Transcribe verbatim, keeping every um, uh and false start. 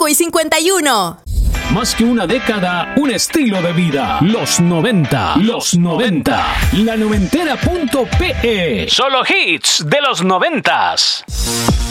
cinco y cincuenta y uno. Más que una década, un estilo de vida. Los noventa. Los noventa. La noventera punto pe. Solo hits de los noventas.